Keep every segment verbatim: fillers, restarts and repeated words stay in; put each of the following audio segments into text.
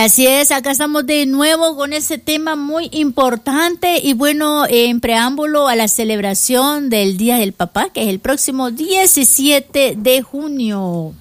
Así es, acá estamos de nuevo con ese tema muy importante y bueno, en preámbulo a la celebración del Día del Papá, que es el próximo diecisiete de junio.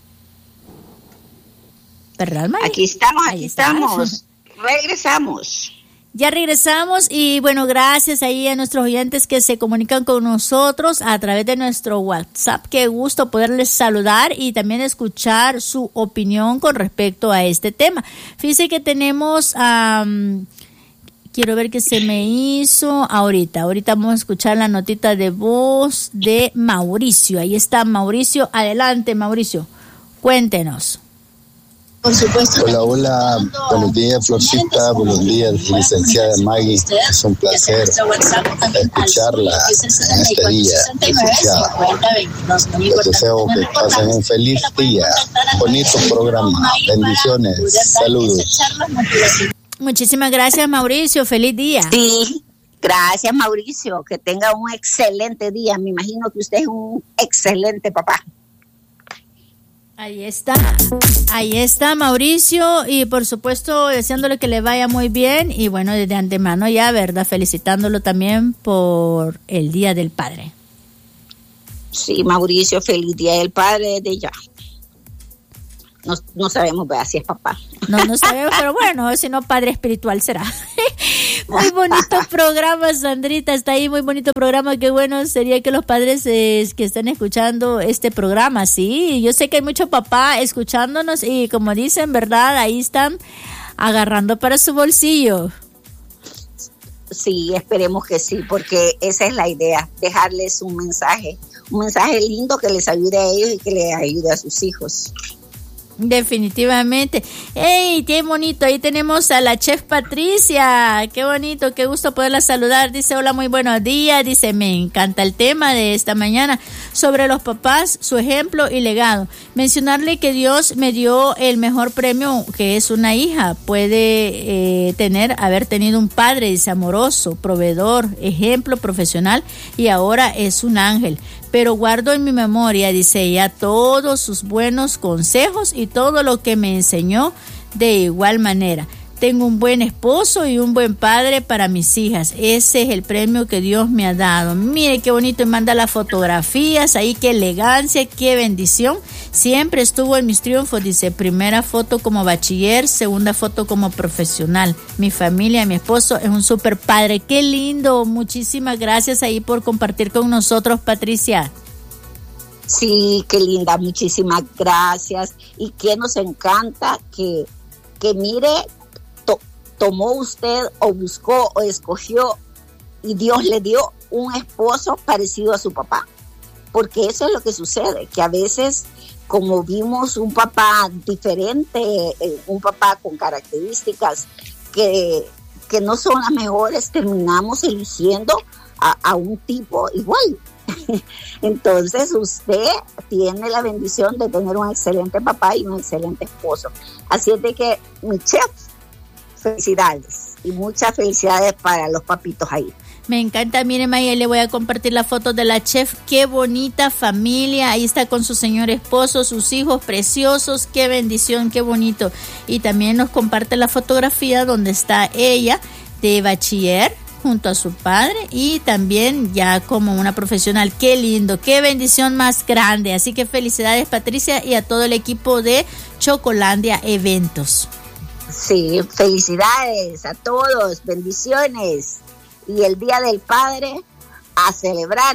¿Verdad, Mari? Aquí estamos, aquí Ahí está. estamos. Regresamos. Ya regresamos y bueno, gracias ahí a nuestros oyentes que se comunican con nosotros a través de nuestro WhatsApp. Qué gusto poderles saludar y también escuchar su opinión con respecto a este tema. Fíjense que tenemos, um, quiero ver qué se me hizo ahorita. Ahorita vamos a escuchar la notita de voz de Mauricio. Ahí está Mauricio. Adelante, Mauricio. Cuéntenos. Por supuesto. Hola, hola, buenos días, Florcita, buenos días, licenciada Maggie. Es un placer escucharla en este día. Les deseo que pasen un feliz día, bonito programa, bendiciones, saludos. Muchísimas gracias, Mauricio, feliz día. Sí, gracias, Mauricio, que tenga un excelente día. Me imagino que usted es un excelente papá. Ahí está, ahí está Mauricio y por supuesto deseándole que le vaya muy bien y bueno, desde antemano ya, ¿verdad? Felicitándolo también por el Día del Padre. Sí, Mauricio, feliz Día del Padre desde ya. No, no sabemos, ¿verdad? Si es papá. No, no sabemos, pero bueno, si no, padre espiritual será. Muy bonito programa, Sandrita, está ahí, muy bonito programa. Qué bueno sería que los padres eh, que estén escuchando este programa, sí. Yo sé que hay mucho papá escuchándonos y como dicen, ¿verdad? Ahí están agarrando para su bolsillo. Sí, esperemos que sí, porque esa es la idea, dejarles un mensaje, un mensaje lindo que les ayude a ellos y que les ayude a sus hijos. Definitivamente. ¡Ey, qué bonito! Ahí tenemos a la chef Patricia. ¡Qué bonito! ¡Qué gusto poderla saludar! Dice, hola, muy buenos días. Dice, me encanta el tema de esta mañana sobre los papás, su ejemplo y legado. Mencionarle que Dios me dio el mejor premio, que es una hija. Puede eh, tener, haber tenido un padre, dice, amoroso, proveedor, ejemplo profesional y ahora es un ángel. Pero guardo en mi memoria, dice ella, todos sus buenos consejos y todo lo que me enseñó de igual manera. Tengo un buen esposo y un buen padre para mis hijas. Ese es el premio que Dios me ha dado. Mire qué bonito, y manda las fotografías, ahí qué elegancia, qué bendición. Siempre estuvo en mis triunfos, dice, primera foto como bachiller, segunda foto como profesional. Mi familia, mi esposo es un súper padre. Qué lindo, muchísimas gracias ahí por compartir con nosotros, Patricia. Sí, qué linda, muchísimas gracias. Y que nos encanta que, que mire, tomó usted o buscó o escogió y Dios le dio un esposo parecido a su papá, porque eso es lo que sucede, que a veces como vimos un papá diferente, eh, un papá con características que, que no son las mejores, terminamos eligiendo a, a un tipo igual. Entonces usted tiene la bendición de tener un excelente papá y un excelente esposo. Así es de que mi chef, felicidades y muchas felicidades para los papitos ahí. Me encanta, mire Maya, le voy a compartir la foto de la chef, qué bonita familia, ahí está con su señor esposo, sus hijos preciosos, qué bendición, qué bonito. Y también nos comparte la fotografía donde está ella de bachiller junto a su padre y también ya como una profesional. Qué lindo, qué bendición más grande. Así que felicidades, Patricia, y a todo el equipo de Chocolandia Eventos. Sí, felicidades a todos, bendiciones. Y el Día del Padre, a celebrar,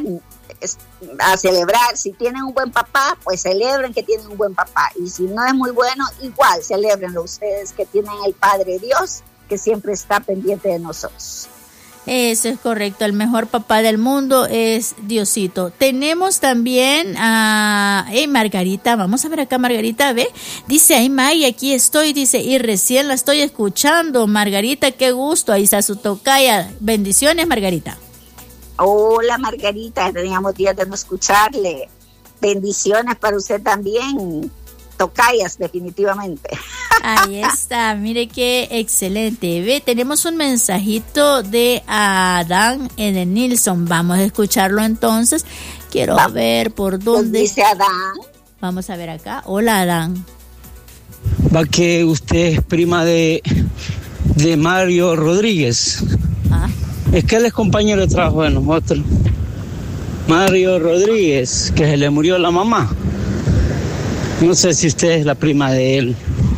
a celebrar. Si tienen un buen papá, pues celebren que tienen un buen papá. Y si no es muy bueno, igual celebrenlo ustedes que tienen el Padre Dios, que siempre está pendiente de nosotros. Eso es correcto, el mejor papá del mundo es Diosito. Tenemos también a hey, Margarita, vamos a ver acá Margarita, ve, dice, ay May, aquí estoy, dice, y recién la estoy escuchando, Margarita, qué gusto, ahí está su tocaya, bendiciones Margarita. Hola Margarita, teníamos días de no escucharle, bendiciones para usted también. Tocayas, definitivamente. Ahí está, mire qué excelente. Ve, tenemos un mensajito de Adán Edenilson. Vamos a escucharlo entonces. Quiero Vamos. ver por dónde. Dice Adán. Vamos a ver acá. Hola, Adán. Va que usted es prima de, de Mario Rodríguez. Ah. Es que él es compañero de trabajo de nosotros. Mario Rodríguez, que se le murió la mamá. No sé si usted es la prima de él.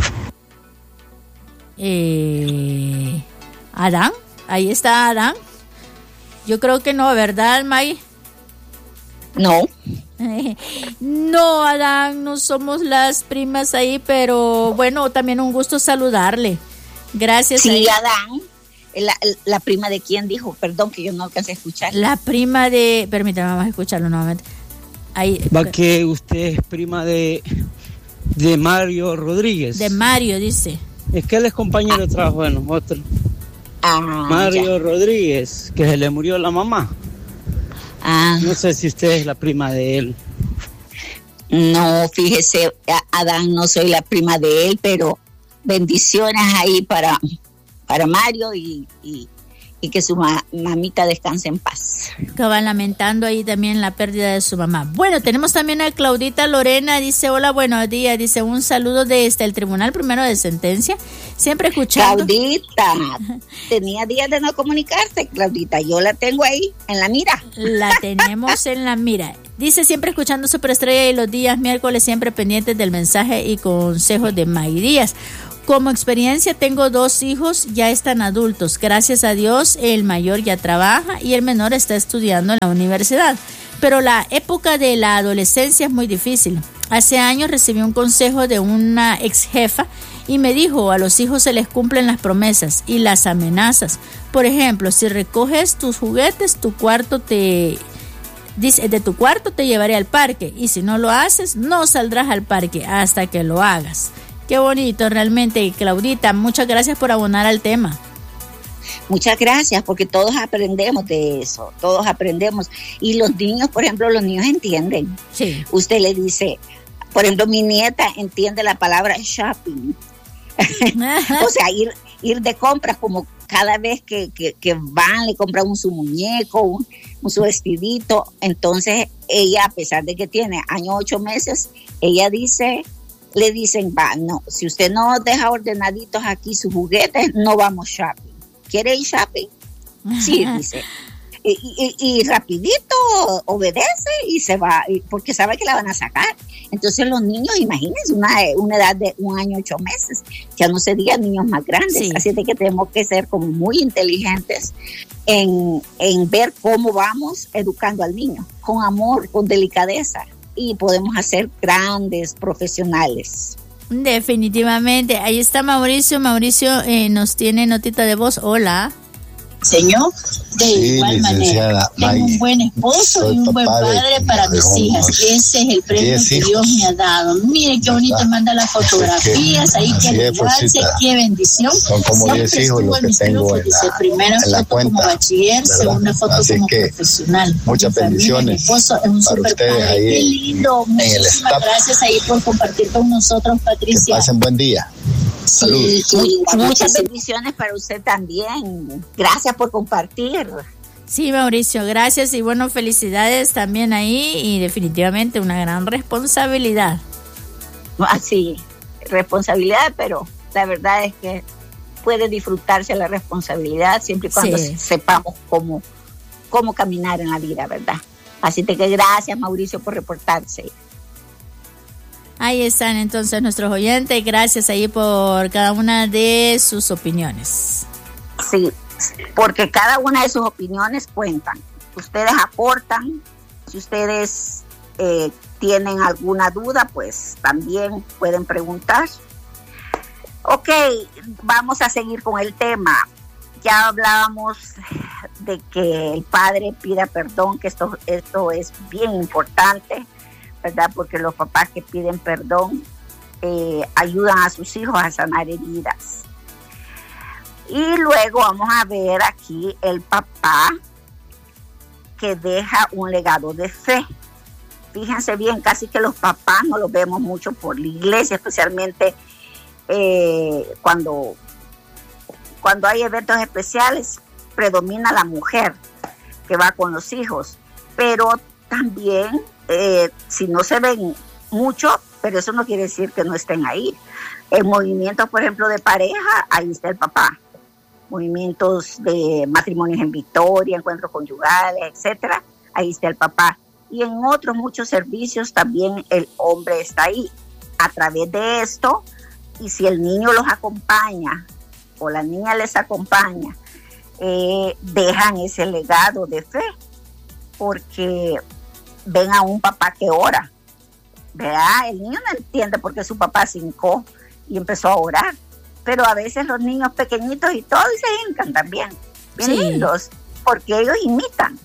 Eh, Adán, ahí está Adán. Yo creo que no, ¿verdad, May? No. No, Adán, no somos las primas ahí, pero bueno, también un gusto saludarle. Gracias. Sí, ahí. Adán. La, la prima de quién dijo, perdón que yo no alcancé a escuchar. La prima de, permítame, vamos a escucharlo nuevamente. Ahí. Va que usted es prima de, de Mario Rodríguez. De Mario, dice. Es que él es compañero de trabajo de nosotros. Ah, Mario ya. Rodríguez, que se le murió la mamá. Ah. No sé si usted es la prima de él. No, fíjese, Adán, no soy la prima de él, pero bendiciones ahí para, para Mario y, y, y que su ma, mamita descanse en paz. Que va lamentando ahí también la pérdida de su mamá. Bueno, tenemos también a Claudita Lorena, dice, hola, buenos días, dice, un saludo desde el Tribunal Primero de Sentencia, siempre escuchando. Claudita, tenía días de no comunicarte, Claudita, yo la tengo ahí, en la mira. La tenemos en la mira. Dice, siempre escuchando Superestrella y los días miércoles siempre pendientes del mensaje y consejos de May Díaz. Como experiencia tengo dos hijos, ya están adultos. Gracias a Dios, el mayor ya trabaja y el menor está estudiando en la universidad. Pero la época de la adolescencia es muy difícil. Hace años recibí un consejo de una ex jefa y me dijo, a los hijos se les cumplen las promesas y las amenazas. Por ejemplo, si recoges tus juguetes, tu cuarto te... Dice, de tu cuarto te llevaré al parque y si no lo haces, no saldrás al parque hasta que lo hagas. Qué bonito realmente, Claudita. Muchas gracias por abonar al tema. Muchas gracias, porque todos aprendemos de eso, todos aprendemos. Y los niños, por ejemplo, los niños entienden. Sí. Usted le dice, por ejemplo, mi nieta entiende la palabra shopping. O sea, ir, ir de compras como cada vez que, que, que van, le compran un su muñeco, un, un su vestidito. Entonces, ella, a pesar de que tiene años, ocho meses, ella dice... Le dicen, va, no, si usted no deja ordenaditos aquí sus juguetes, no vamos shopping. ¿Quiere ir shopping? Sí, dice. Y, y, y rapidito obedece y se va, porque sabe que la van a sacar. Entonces los niños, imagínense, una, una edad de un año, ocho meses, ya no se digan niños más grandes. Sí. Así de que tenemos que ser como muy inteligentes en, en ver cómo vamos educando al niño, con amor, con delicadeza. Y podemos hacer grandes profesionales. Definitivamente. Ahí está Mauricio. Mauricio eh, nos tiene notita de voz. Hola. Señor, de sí, igual manera, tengo un buen esposo y un buen padre para mis hijas. Ese es el premio que Dios me ha dado. Mire qué bonito manda las fotografías, ahí qué elegancia, qué bendición. Son como diez hijos los que tengo en la, primera en la foto cuenta, como bachiller, ¿verdad? segunda foto Así como que profesional. Muchas bendiciones esposo es un para super ustedes padre. ahí Qué lindo, en el muchísimas staff. gracias ahí por compartir con nosotros, Patricia. Que pasen buen día. Sí, sí, muchas bendiciones para usted también. Gracias por compartir. Sí, Mauricio, gracias y bueno, felicidades también ahí y definitivamente una gran responsabilidad. Sí, responsabilidad, pero la verdad es que puede disfrutarse la responsabilidad siempre y cuando sí. sepamos cómo, cómo caminar en la vida, ¿verdad? Así que gracias, Mauricio, por reportarse. Ahí están entonces nuestros oyentes, gracias ahí por cada una de sus opiniones. Sí, porque cada una de sus opiniones cuentan. Ustedes aportan, si ustedes eh, tienen alguna duda, pues también pueden preguntar. Ok, vamos a seguir con el tema. Ya hablábamos de que el padre pida perdón, que esto, esto es bien importante, ¿verdad? Porque los papás que piden perdón eh, ayudan a sus hijos a sanar heridas. Y luego vamos a ver aquí el papá que deja un legado de fe. Fíjense bien, casi que los papás no los vemos mucho por la iglesia, especialmente eh, cuando, cuando hay eventos especiales, predomina la mujer que va con los hijos. Pero también, eh, si no se ven mucho, pero eso no quiere decir que no estén ahí. En movimientos, por ejemplo, de pareja, ahí está el papá. Movimientos de matrimonios en victoria, encuentros conyugales, etcétera, ahí está el papá. Y en otros muchos servicios también el hombre está ahí. A través de esto, y si el niño los acompaña o la niña les acompaña, eh, dejan ese legado de fe, porque ven a un papá que ora, ¿verdad? El niño no entiende por qué su papá se hincó y empezó a orar, pero a veces los niños pequeñitos y todos se hincan también, bien sí. lindos, porque ellos imitan.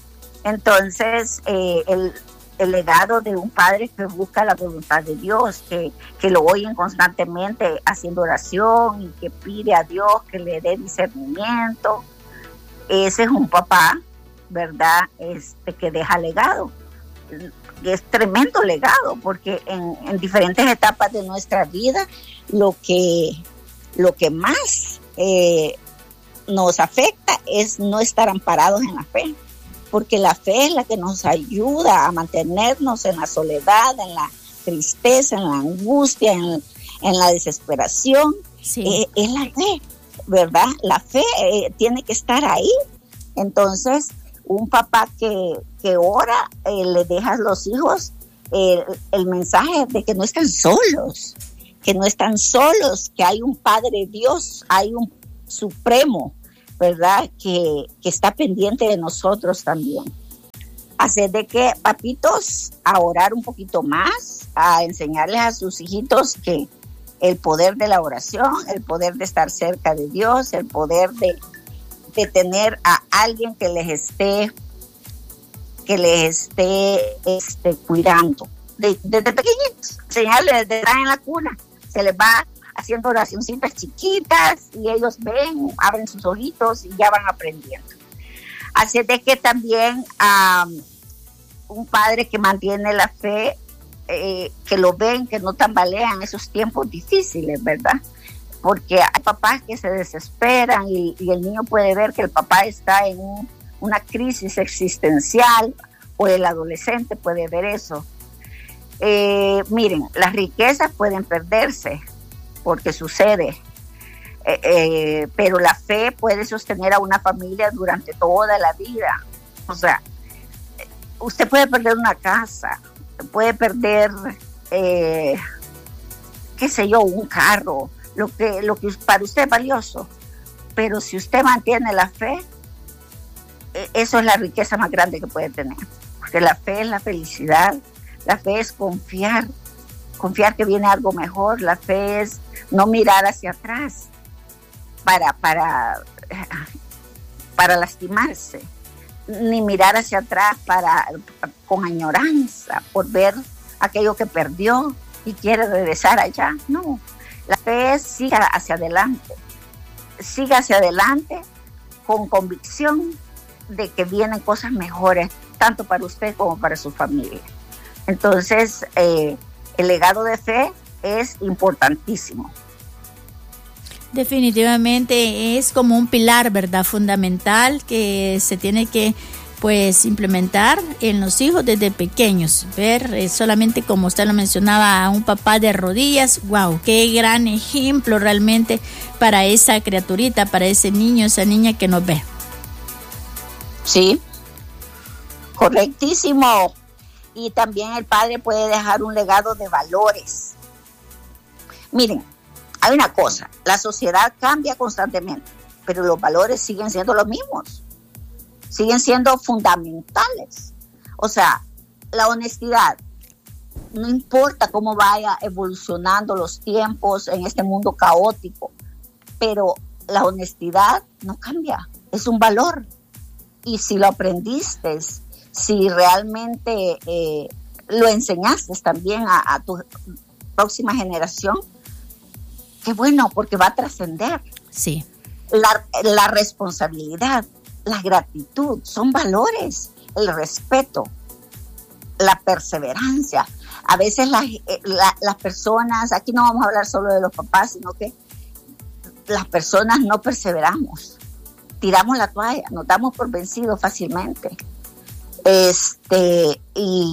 Entonces, eh, el, el legado de un padre que busca la voluntad de Dios, que, que lo oyen constantemente haciendo oración y que pide a Dios que le dé discernimiento, ese es un papá, ¿verdad? Este, que deja legado. Es tremendo legado, porque en, en diferentes etapas de nuestra vida lo que, lo que más eh, nos afecta es no estar amparados en la fe, porque la fe es la que nos ayuda a mantenernos en la soledad, en la tristeza, en la angustia, en, en la desesperación. Sí. Eh, es la fe, ¿verdad? La fe eh, tiene que estar ahí. Entonces, un papá que, que ora, eh, le deja a los hijos eh, el mensaje de que no están solos, que no están solos, que hay un Padre Dios, hay un Supremo, ¿verdad? Que, que está pendiente de nosotros también. Hacer de que, papitos, a orar un poquito más, a enseñarles a sus hijitos que el poder de la oración, el poder de estar cerca de Dios, el poder de, de tener a alguien que les esté, que les esté este, cuidando. De, desde pequeñitos, enseñarles desde estar en la cuna, se les va haciendo oracioncitas chiquitas y ellos ven, abren sus ojitos y ya van aprendiendo. Así de que también um, un padre que mantiene la fe, eh, que lo ven, que no tambalean esos tiempos difíciles, ¿verdad? Porque hay papás que se desesperan y, y el niño puede ver que el papá está en un, una crisis existencial, o el adolescente puede ver eso. Eh, miren, las riquezas pueden perderse, porque sucede, eh, eh, pero la fe puede sostener a una familia durante toda la vida. O sea, usted puede perder una casa, puede perder, eh, qué sé yo, un carro, lo que, lo que para usted es valioso, pero si usted mantiene la fe, eh, eso es la riqueza más grande que puede tener, porque la fe es la felicidad, la fe es confiar, confiar que viene algo mejor, la fe es no mirar hacia atrás para, para, para lastimarse, ni mirar hacia atrás para, con añoranza por ver aquello que perdió y quiere regresar allá. No, la fe es siga hacia adelante, siga hacia adelante con convicción de que vienen cosas mejores, tanto para usted como para su familia. Entonces, eh, el legado de fe es importantísimo. Definitivamente es como un pilar, ¿verdad? Fundamental que se tiene que, pues, implementar en los hijos desde pequeños. Ver eh, solamente como usted lo mencionaba, a un papá de rodillas. ¡Wow! ¡Qué gran ejemplo realmente para esa criaturita, para ese niño, esa niña que nos ve! Sí, correctísimo. Y también el padre puede dejar un legado de valores. Miren, hay una cosa, la sociedad cambia constantemente, pero los valores siguen siendo los mismos, siguen siendo fundamentales. O sea, la honestidad, no importa cómo vaya evolucionando los tiempos en este mundo caótico, pero la honestidad no cambia, es un valor. Y si lo aprendiste, si realmente eh, lo enseñaste también a, a tu próxima generación, qué bueno, porque va a trascender. Sí. La, la responsabilidad, la gratitud, son valores, el respeto, la perseverancia. A veces las, la, las personas, aquí no vamos a hablar solo de los papás, sino que las personas no perseveramos, tiramos la toalla, nos damos por vencidos fácilmente. Este, y,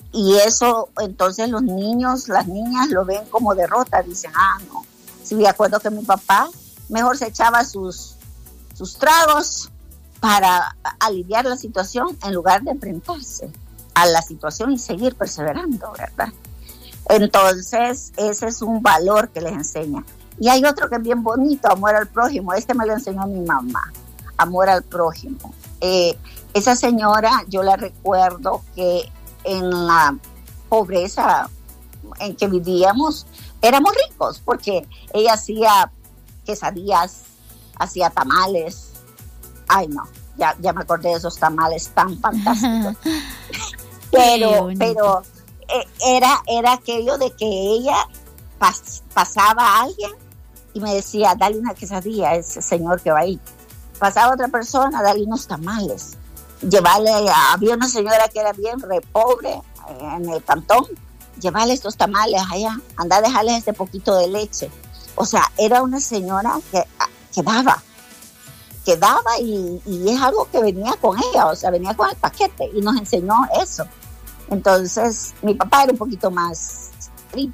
y eso, entonces los niños, las niñas lo ven como derrota, dicen, ah, no. Sí, me acuerdo que mi papá mejor se echaba sus, sus tragos para aliviar la situación en lugar de enfrentarse a la situación y seguir perseverando, ¿verdad? Entonces, ese es un valor que les enseña. Y hay otro que es bien bonito, amor al prójimo. Este me lo enseñó mi mamá, amor al prójimo. Eh, esa señora, yo la recuerdo que en la pobreza en que vivíamos, éramos ricos, porque ella hacía quesadillas, hacía tamales. Ay, no, ya, ya me acordé de esos tamales tan fantásticos. pero, pero eh, era, era aquello de que ella pas, pasaba a alguien y me decía, dale una quesadilla a ese señor que va ahí. Pasaba otra persona, dale unos tamales. Llevarle, a, había una señora que era bien re pobre en el cantón, llevarle estos tamales allá, andar a dejarles este poquito de leche. O sea, era una señora que, que daba, que daba y, y es algo que venía con ella, o sea, venía con el paquete y nos enseñó eso. Entonces, mi papá era un poquito más tripe.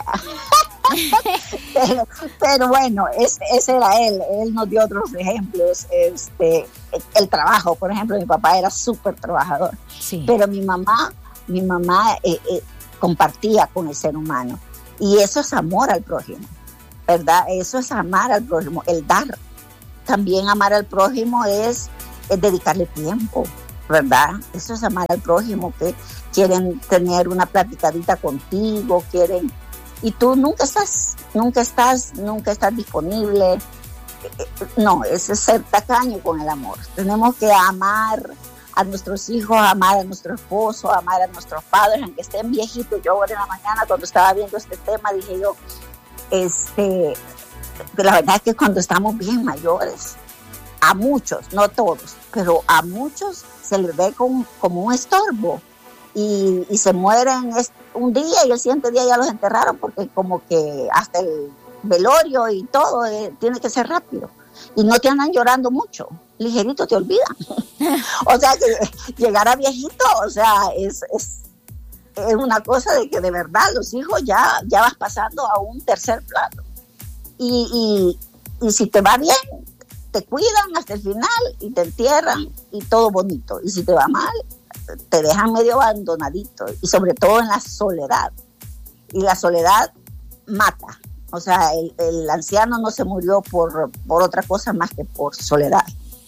pero, pero bueno, ese, ese era él, él nos dio otros ejemplos. Este, el trabajo, por ejemplo, mi papá era súper trabajador, sí. Pero mi mamá, mi mamá eh, eh, compartía con el ser humano, y eso es amor al prójimo, ¿verdad? Eso es amar al prójimo, el dar. También amar al prójimo es, es dedicarle tiempo, ¿verdad? Eso es amar al prójimo, que quieren tener una platicadita contigo, quieren, y tú nunca estás, nunca estás, nunca estás disponible. No, ese es ser tacaño con el amor. Tenemos que amar a nuestros hijos, amar a nuestro esposo, amar a nuestros padres, aunque estén viejitos. Yo ahora en la mañana, cuando estaba viendo este tema, dije yo, este, la verdad es que cuando estamos bien mayores, a muchos, no todos, pero a muchos se les ve como, como un estorbo, y, y se mueren un día y el siguiente día ya los enterraron, porque como que hasta el velorio y todo eh, tiene que ser rápido, y no te andan llorando mucho, ligerito te olvidan. O sea, que llegar a viejito, o sea, es, es, es una cosa de que de verdad los hijos ya, ya vas pasando a un tercer plano, y, y, y si te va bien, te cuidan hasta el final y te entierran y todo bonito, y si te va mal, te dejan medio abandonadito, y sobre todo en la soledad, y la soledad mata. O sea, el, el anciano no se murió por, por otra cosa más que por soledad.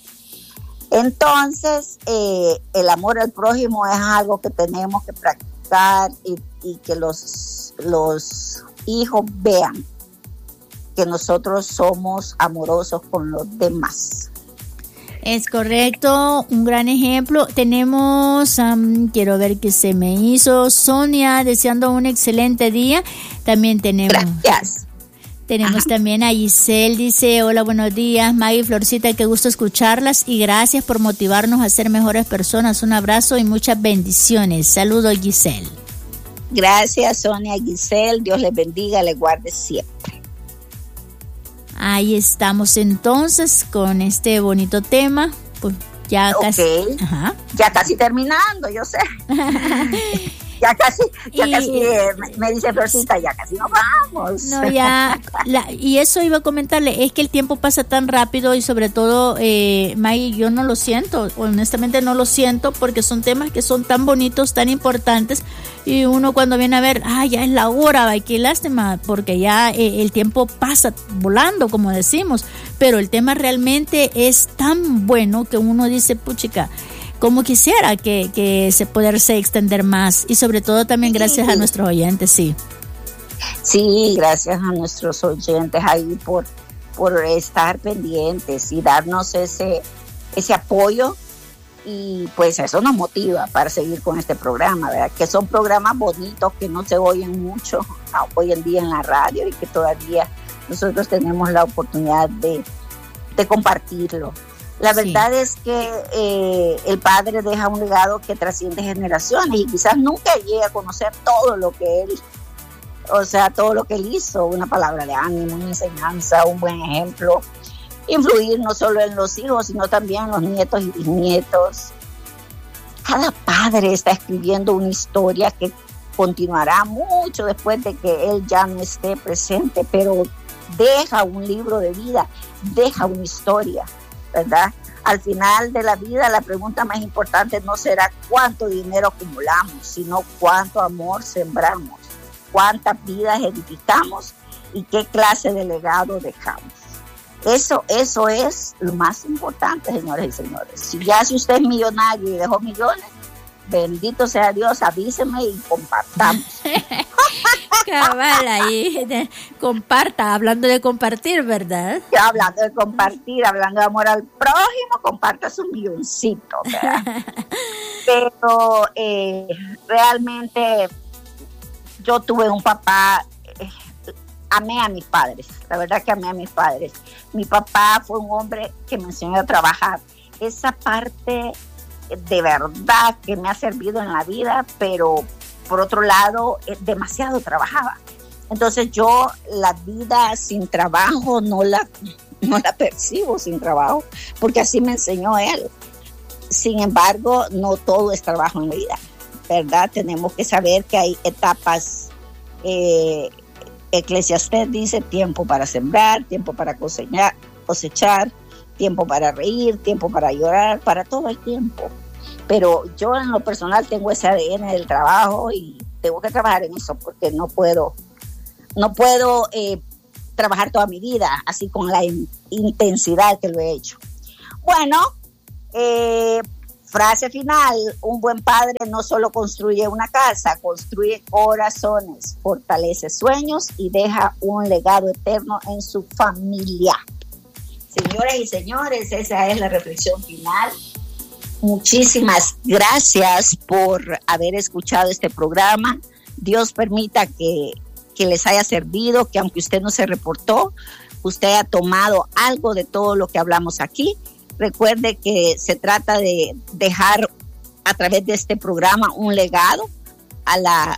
Entonces, eh, el amor al prójimo es algo que tenemos que practicar, y, y que los, los hijos vean que nosotros somos amorosos con los demás. Es correcto, un gran ejemplo. Tenemos, um, quiero ver qué se me hizo, Sonia deseando un excelente día. También tenemos... Gracias. Tenemos Ajá. también a Giselle, dice, hola, buenos días, Maggie, Florcita, qué gusto escucharlas y gracias por motivarnos a ser mejores personas. Un abrazo y muchas bendiciones. Saludos, Giselle. Gracias, Sonia, Giselle, Dios les bendiga, les guarde siempre. Ahí estamos entonces con este bonito tema, pues ya okay. casi, Ajá. ya casi terminando, yo sé. Ya casi, ya y, casi eh, me dice Florcita, ya casi nos vamos. No, ya, la, y eso iba a comentarle, es que el tiempo pasa tan rápido y sobre todo, eh, Maggie, yo no lo siento, honestamente no lo siento, porque son temas que son tan bonitos, tan importantes, y uno cuando viene a ver, ah, ya es la hora, ay, qué lástima, porque ya eh, el tiempo pasa volando, como decimos, pero el tema realmente es tan bueno que uno dice, puchica, como quisiera que, que se pudiese extender más, y sobre todo también gracias sí. a nuestros oyentes, sí. Sí, gracias a nuestros oyentes ahí por, por estar pendientes y darnos ese, ese apoyo, y pues eso nos motiva para seguir con este programa, ¿verdad? Que son programas bonitos que no se oyen mucho hoy en día en la radio, y que todavía nosotros tenemos la oportunidad de, de compartirlo. La verdad sí. es que eh, el padre deja un legado que trasciende generaciones, y quizás nunca llegue a conocer todo lo que él, o sea, todo lo que él hizo, una palabra de ánimo, una enseñanza, un buen ejemplo, influir no solo en los hijos, sino también en los nietos y bisnietos. Cada padre padre está escribiendo una historia que continuará mucho después de que él ya no esté presente, pero deja un libro de vida, deja una historia, ¿verdad? Al final de la vida, la pregunta más importante no será cuánto dinero acumulamos, sino cuánto amor sembramos, cuántas vidas edificamos y qué clase de legado dejamos. Eso, eso es lo más importante, señores y señores. Si ya si usted es millonario y dejó millones, bendito sea Dios, avíseme y compartamos. Cabal, ahí, de, comparta, hablando de compartir, ¿verdad? Ya, hablando de compartir, hablando de amor al prójimo, comparta su milloncito, ¿verdad? Pero eh, realmente yo tuve un papá, eh, amé a mis padres, la verdad que amé a mis padres. Mi papá fue un hombre que me enseñó a trabajar. Esa parte de verdad que me ha servido en la vida, pero por otro lado, demasiado trabajaba. Entonces yo la vida sin trabajo no la, no la percibo sin trabajo, porque así me enseñó él. Sin embargo, no todo es trabajo en la vida, ¿verdad? Tenemos que saber que hay etapas. Eh, Eclesiastés dice tiempo para sembrar, tiempo para cosechar, cosechar, tiempo para reír, tiempo para llorar, para todo el tiempo. Pero yo en lo personal tengo ese A D N del trabajo y tengo que trabajar en eso porque no puedo, no puedo eh, trabajar toda mi vida así con la in- intensidad que lo he hecho. Bueno, eh, frase final, un buen padre no solo construye una casa, construye corazones, fortalece sueños y deja un legado eterno en su familia. Señoras y señores, esa es la reflexión final. Muchísimas gracias por haber escuchado este programa. Dios permita que, que les haya servido, que aunque usted no se reportó, usted haya tomado algo de todo lo que hablamos aquí. Recuerde que se trata de dejar a través de este programa un legado a la,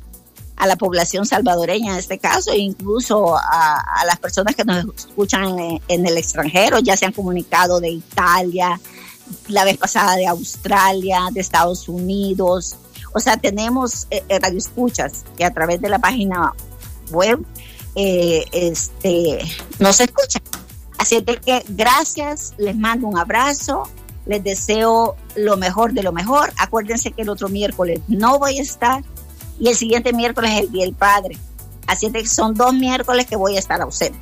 a la población salvadoreña en este caso, e incluso a, a las personas que nos escuchan en, en el extranjero. Ya se han comunicado de Italia, la vez pasada de Australia, de Estados Unidos. O sea, tenemos eh, radioescuchas que a través de la página web eh, este, nos escuchan. Así que gracias, les mando un abrazo, les deseo lo mejor de lo mejor. Acuérdense que el otro miércoles no voy a estar y el siguiente miércoles es el Día del Padre. Así que son dos miércoles que voy a estar ausente.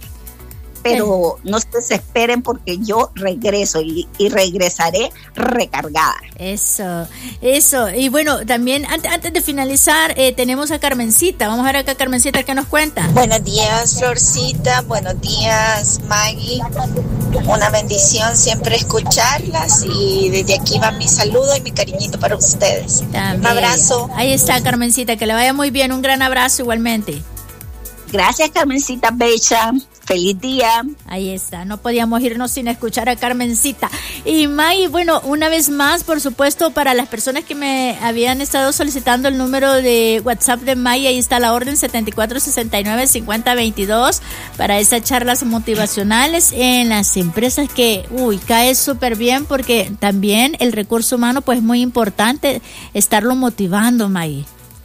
Pero no se desesperen porque yo regreso y, y regresaré recargada. Eso, eso. Y bueno, también antes, antes de finalizar, eh, tenemos a Carmencita. Vamos a ver acá, Carmencita, ¿qué nos cuenta? Buenos días, Florcita. Buenos días, Maggie. Una bendición siempre escucharlas y desde aquí va mi saludo y mi cariñito para ustedes. También. Un abrazo. Ahí está, Carmencita, que le vaya muy bien. Un gran abrazo igualmente. Gracias, Carmencita Bella. Feliz día. Ahí está, no podíamos irnos sin escuchar a Carmencita. Y May, bueno, una vez más, por supuesto, para las personas que me habían estado solicitando el número de WhatsApp de May, ahí está la orden setenta y cuatro sesenta y nueve cincuenta veintidós para esas charlas motivacionales en las empresas que, uy, cae súper bien porque también el recurso humano pues es muy importante estarlo motivando, May.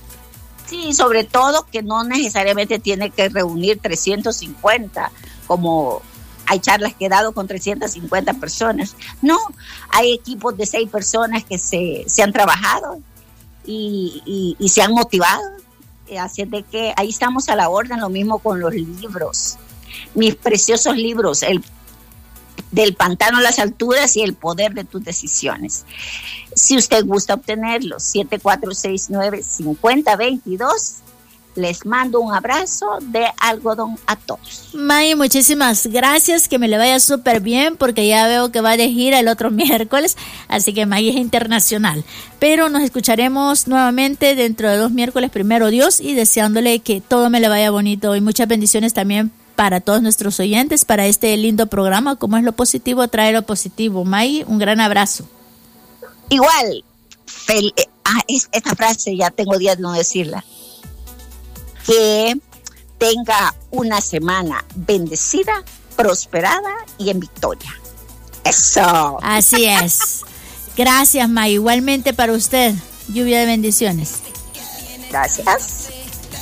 Sí, sobre todo que no necesariamente tiene que reunir trescientos cincuenta, como hay charlas que he dado con trescientas cincuenta personas. No, hay equipos de seis personas que se, se han trabajado y, y, y se han motivado. Así es de que ahí estamos a la orden, lo mismo con los libros. Mis preciosos libros, el del pantano a las alturas y el poder de tus decisiones. Si usted gusta obtenerlos, siete cuatro seis nueve cincuenta veintidós. Les mando un abrazo de algodón a todos. May, muchísimas gracias, que me le vaya súper bien porque ya veo que va de gira el otro miércoles, así que May es internacional. Pero nos escucharemos nuevamente dentro de dos miércoles, primero Dios, y deseándole que todo me le vaya bonito y muchas bendiciones también para todos nuestros oyentes, para este lindo programa, como es lo positivo, trae lo positivo. May, un gran abrazo. Igual, fel- ah, es, esta frase ya tengo días de no decirla. Que tenga una semana bendecida, prosperada y en victoria. Eso. Así es. Gracias, May. Igualmente para usted. Lluvia de bendiciones. Gracias.